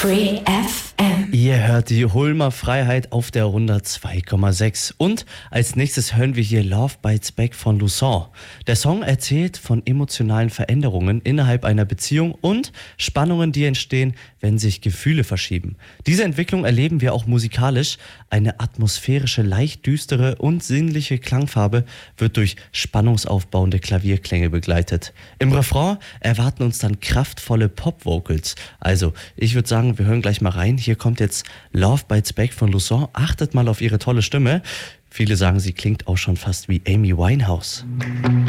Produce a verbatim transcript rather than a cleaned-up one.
Free F M. Ihr hört die Hulmer Freiheit auf der hundertzwei Komma sechs. Und als nächstes hören wir hier Love Bites Back von Lussan. Der Song erzählt von emotionalen Veränderungen innerhalb einer Beziehung und Spannungen, die entstehen, wenn sich Gefühle verschieben. Diese Entwicklung erleben wir auch musikalisch. Eine atmosphärische, leicht düstere und sinnliche Klangfarbe wird durch spannungsaufbauende Klavierklänge begleitet. Im Refrain erwarten uns dann kraftvolle Pop-Vocals. Also, ich würde sagen, wir hören gleich mal rein. Hier kommt jetzt Love Bites Back von Lussan. Achtet mal auf ihre tolle Stimme. Viele sagen, sie klingt auch schon fast wie Amy Winehouse.